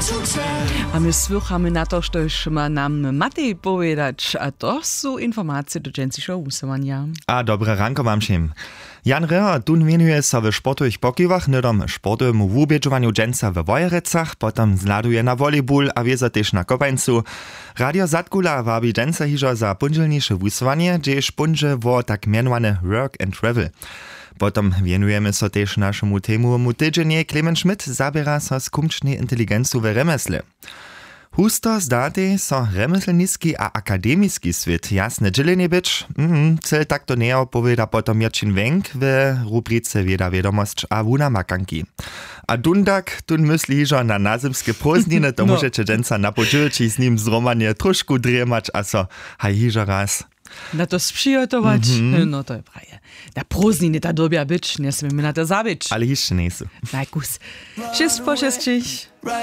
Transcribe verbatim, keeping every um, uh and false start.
A my słuchamy na to, što ma nam Matej povedać, a to są informacje do dżęcyszeho usuwania. A dobre ranko mam všim. Jan Reher tun venuje so w sportových pokywach, nydom sportowemu wubědžowaniu dżęca w Wojerecach, potom zladuje na volejball a wieza też na Kopańcu. Radio Zatkula wabi dżęca hižo za punželniejsze wusowanie, gdzież punże wo tak mianowane work and travel. Potom venujemy so też naszemu temu tydzienie. Clemens Schmidt zabiera so z kumcznej inteligencu w remesle. Husto zdate so remeselniski a akademiski świat jasne dzielenie być. Mm, cel tak to nie opowiada potom Mirčin Wenk w rubrice Wieda Wiadomość a Wuna Makanki. A dundak tun myśli, że na nazymskie prózdniny to no. Możecie dżęca na podzielci z nim zromanie troszkę drzemać, a so haj hižo raz. Na to sprzygotować? Mm-hmm. No to je praje. Na prózdniny ta dobia być, nie smiemy na to zabić. Ale jeszcze nie są. Najkus. Šest po šestich.